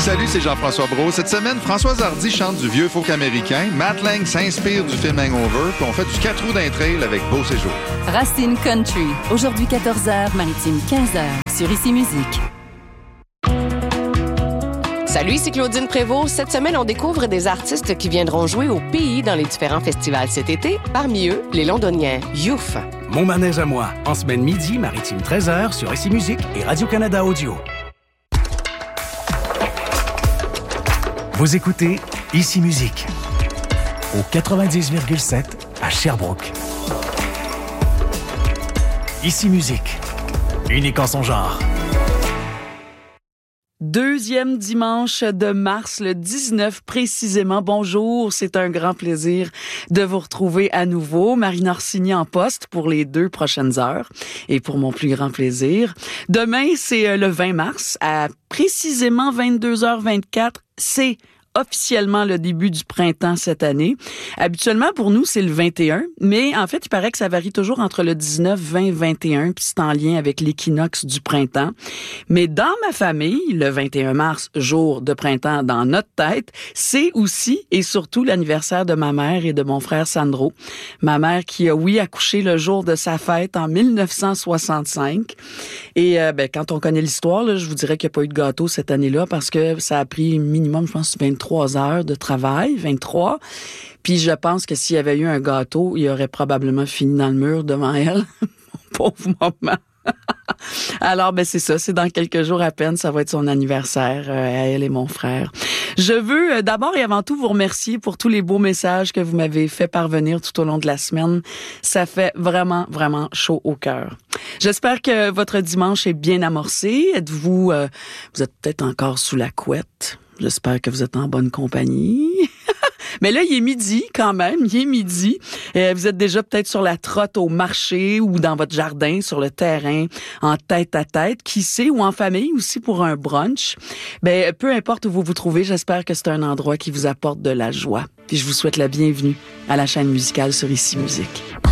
Salut, c'est Jean-François Brault. Cette semaine, Françoise Hardy chante du vieux folk américain, Matt Lang s'inspire du film Hangover, puis on fait du 4 roues d'un trail avec Beau Séjour. Racine Country, aujourd'hui 14h, Maritime 15h, sur Ici Musique. Salut, c'est Claudine Prévost. Cette semaine, on découvre des artistes qui viendront jouer au pays dans les différents festivals cet été. Parmi eux, les Londoniens Youf. Mon manège à moi, en semaine midi, Maritime 13h, sur Ici Musique et Radio-Canada Audio. Vous écoutez Ici Musique, au 90,7 à Sherbrooke. Ici Musique, unique en son genre. Deuxième dimanche de mars, le 19 précisément. Bonjour, c'est un grand plaisir de vous retrouver à nouveau. Marine Orsini en poste pour les 2 prochaines heures et pour mon plus grand plaisir. Demain, c'est le 20 mars à précisément 22h24. C'est officiellement le début du printemps cette année. Habituellement, pour nous, c'est le 21, mais en fait, il paraît que ça varie toujours entre le 19, 20, 21, puis c'est en lien avec l'équinoxe du printemps. Mais dans ma famille, le 21 mars, jour de printemps dans notre tête, c'est aussi et surtout l'anniversaire de ma mère et de mon frère Sandro. Ma mère qui a, oui, accouché le jour de sa fête en 1965. Et quand on connaît l'histoire, là, je vous dirais qu'il n'y a pas eu de gâteau cette année-là parce que ça a pris minimum, je pense, 23 heures de travail, 23. Puis je pense que s'il y avait eu un gâteau, il aurait probablement fini dans le mur devant elle. Mon pauvre maman. Alors, c'est ça. C'est dans quelques jours à peine. Ça va être son anniversaire à elle et mon frère. Je veux d'abord et avant tout vous remercier pour tous les beaux messages que vous m'avez fait parvenir tout au long de la semaine. Ça fait vraiment, vraiment chaud au cœur. J'espère que votre dimanche est bien amorcé. Êtes-vous... vous êtes peut-être encore sous la couette. J'espère que vous êtes en bonne compagnie. Mais là, il est midi quand même, il est midi. Vous êtes déjà peut-être sur la trotte au marché ou dans votre jardin, sur le terrain, en tête à tête, qui sait, ou en famille aussi pour un brunch. Peu importe où vous vous trouvez, j'espère que c'est un endroit qui vous apporte de la joie. Puis je vous souhaite la bienvenue à la chaîne musicale sur Ici Musique.